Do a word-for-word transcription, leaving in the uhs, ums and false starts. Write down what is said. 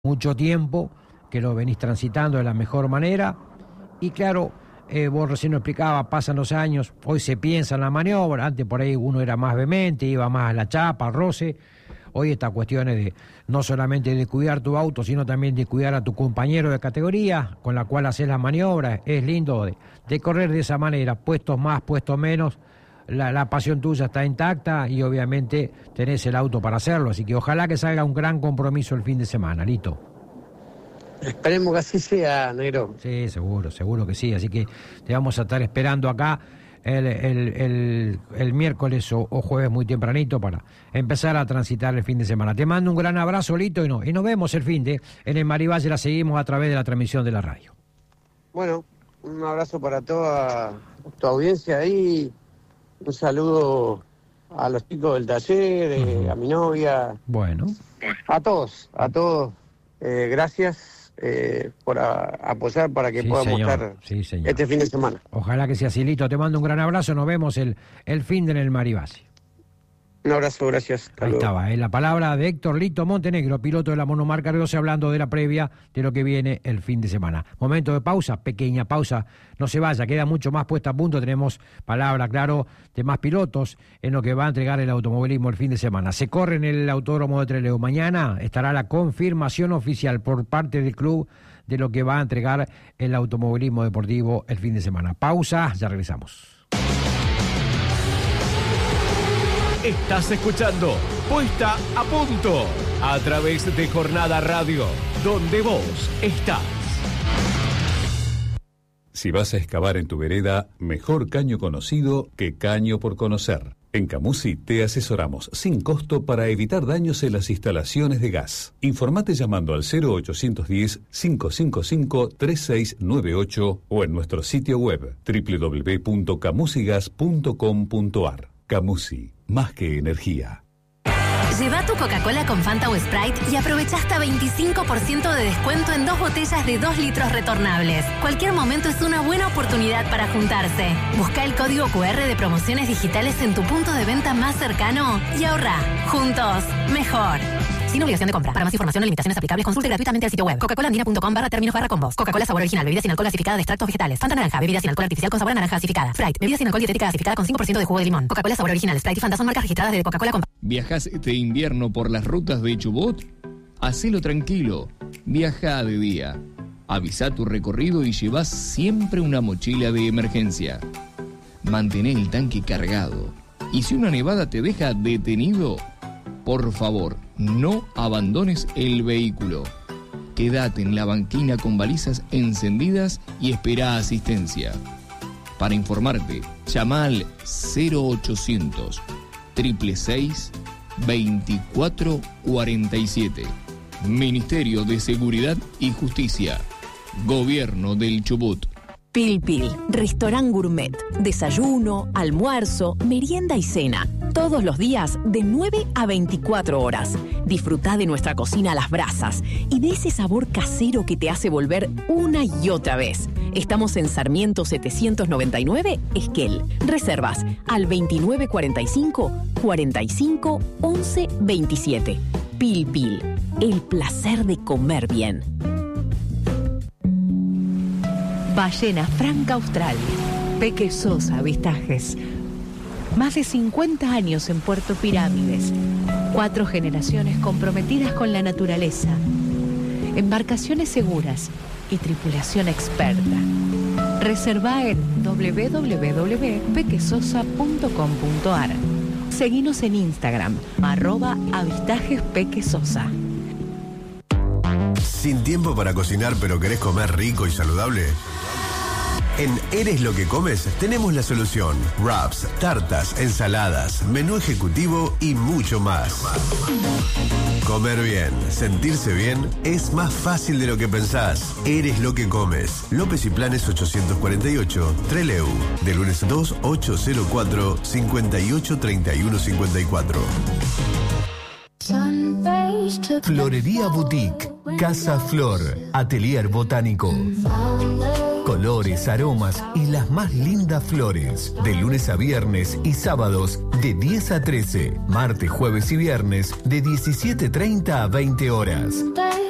mucho tiempo que lo venís transitando de la mejor manera y claro, eh, vos recién lo explicabas, pasan los años, hoy se piensa en la maniobra, antes por ahí uno era más vehemente, iba más a la chapa, al roce, hoy esta cuestión es de no solamente de cuidar tu auto, sino también de cuidar a tu compañero de categoría con la cual haces la maniobra, es lindo de, de correr de esa manera, puestos más, puestos menos, la, la pasión tuya está intacta y obviamente tenés el auto para hacerlo, así que ojalá que salga un gran compromiso el fin de semana, Lito. Esperemos que así sea, negro. Sí, seguro, seguro que sí, así que te vamos a estar esperando acá el, el, el, el miércoles o, o jueves muy tempranito para empezar a transitar el fin de semana. Te mando un gran abrazo, Lito, y, no, y nos vemos el fin de en el Marivalle, la seguimos a través de la transmisión de la radio. Bueno, un abrazo para toda tu audiencia ahí, un saludo a los chicos del taller, eh, uh-huh. a mi novia. Bueno. A todos, a todos, eh, gracias. Eh, por a, apoyar para que sí, podamos señor. estar sí, señor. este fin de semana. Ojalá que sea así, Lito. Te mando un gran abrazo. Nos vemos el, el fin de en el Marivalle. Un abrazo, gracias. Hasta Ahí luego. estaba, eh, la palabra de Héctor Lito Montenegro, piloto de la monomarca Rioce, hablando de la previa de lo que viene el fin de semana. Momento de pausa, pequeña pausa, no se vaya, queda mucho más puesta a punto, tenemos palabra, claro, de más pilotos en lo que va a entregar el automovilismo el fin de semana. Se corre en el Autódromo de Trelew. Mañana estará la confirmación oficial por parte del club de lo que va a entregar el automovilismo deportivo el fin de semana. Pausa, ya regresamos. Estás escuchando Puesta a Punto a través de Jornada Radio, donde vos estás. Si vas a excavar en tu vereda, mejor caño conocido que caño por conocer. En Camusi te asesoramos sin costo para evitar daños en las instalaciones de gas. Informate llamando al cero ochocientos diez, cinco cinco cinco, tres seis nueve ocho o en nuestro sitio web doble u doble u doble u punto camusigas punto com punto a r. Camusi, más que energía. Lleva tu Coca-Cola con Fanta o Sprite y aprovecha hasta veinticinco por ciento de descuento en dos botellas de dos litros retornables. Cualquier momento es una buena oportunidad para juntarse. Busca el código cu erre de promociones digitales en tu punto de venta más cercano y ahorra. Juntos, mejor. Sin obligación de compra. Para más información o limitaciones aplicables, consulte gratuitamente el sitio web coca cola andina punto com barra términos barra combos. Coca-Cola sabor original, bebida sin alcohol gasificada de extractos vegetales. Fanta naranja, bebida sin alcohol artificial con sabor a naranja gasificada. Sprite, bebida sin alcohol dietética gasificada con cinco por ciento de jugo de limón. Coca-Cola sabor original, Sprite y Fanta son marcas registradas de Coca-Cola. Comp- ¿Viajás este invierno por las rutas de Chubut? Hacelo tranquilo. Viaja de día. Avisa tu recorrido y llevas siempre una mochila de emergencia. Mantén el tanque cargado. Y si una nevada te deja detenido, por favor, no abandones el vehículo. Quédate en la banquina con balizas encendidas y espera asistencia. Para informarte, llama al cero ochocientos, seiscientos sesenta y seis, veinticuatro cuarenta y siete. Ministerio de Seguridad y Justicia. Gobierno del Chubut. Pil Pil, restaurant gourmet, desayuno, almuerzo, merienda y cena. Todos los días de nueve a veinticuatro horas. Disfrutá de nuestra cocina a las brasas y de ese sabor casero que te hace volver una y otra vez. Estamos en Sarmiento setecientos noventa y nueve, Esquel. Reservas al veintinueve cuarenta y cinco, cuarenta y cinco, once veintisiete. Pil Pil, el placer de comer bien. Ballena Franca Austral, Peque Sosa Avistajes. Más de cincuenta años en Puerto Pirámides. Cuatro generaciones comprometidas con la naturaleza. Embarcaciones seguras y tripulación experta. Reserva en doble u doble u doble u punto pequesosa punto com punto a r. Seguinos en Instagram, arroba avistajes pequesosa. ¿Sin tiempo para cocinar pero querés comer rico y saludable? En Eres lo que comes tenemos la solución. Wraps, tartas, ensaladas, menú ejecutivo y mucho más. Comer bien, sentirse bien es más fácil de lo que pensás. Eres lo que comes. López y Planes ochocientos cuarenta y ocho, Trelew. De lunes dos, ocho cero cuatro, cincuenta y ocho, treinta y uno, cincuenta y cuatro. Florería Boutique, Casa Flor, Atelier Botánico. Colores, aromas y las más lindas flores. De lunes a viernes y sábados de diez a trece. Martes, jueves y viernes de diecisiete treinta a veinte horas.